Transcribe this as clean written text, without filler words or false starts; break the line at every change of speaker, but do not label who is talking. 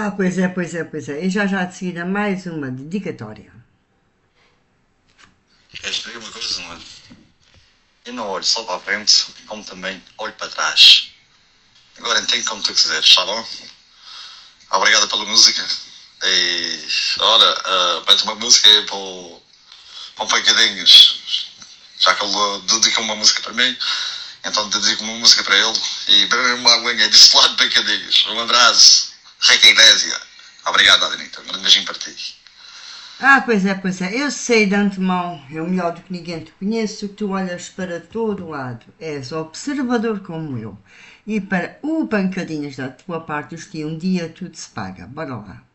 Pois é, pois é, pois é. E já de seguida mais uma dedicatória.
Queres ver uma coisa, não é? Eu não olho só para a frente, como também olho para trás. Agora entende como tu quiseres, tá bom? Obrigado pela música. E, ora, pede uma música aí para o Pancadinhos. Já que ele dedica uma música para mim, então dedico uma música para ele. E beber uma aguinha desse lado de Pancadinhos. Um abraço. Rica Idésia. Obrigado, Adenita. Um grande beijinho para ti.
Pois é, pois é. Eu sei de antemão, eu melhor do que ninguém te conheço, que tu olhas para todo lado. És observador como eu. E para o pancadinhas da tua parte, os que um dia tudo se paga. Bora lá.